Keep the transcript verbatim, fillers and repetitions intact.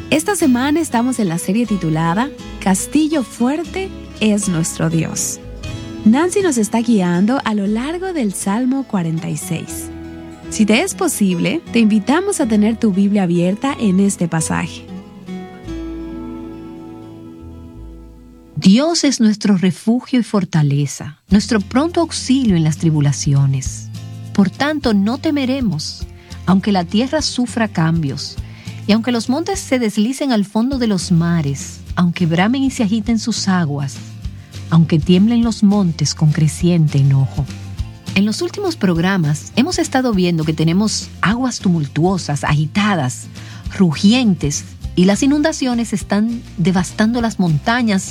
Esta semana estamos en la serie titulada Castillo Fuerte es nuestro Dios. Nancy nos está guiando a lo largo del Salmo cuarenta y seis. Si te es posible, te invitamos a tener tu Biblia abierta en este pasaje. Dios es nuestro refugio y fortaleza, nuestro pronto auxilio en las tribulaciones. Por tanto, no temeremos, aunque la tierra sufra cambios, y aunque los montes se deslicen al fondo de los mares, aunque bramen y se agiten sus aguas, aunque tiemblen los montes con creciente enojo. En los últimos programas hemos estado viendo que tenemos aguas tumultuosas, agitadas, rugientes, y las inundaciones están devastando las montañas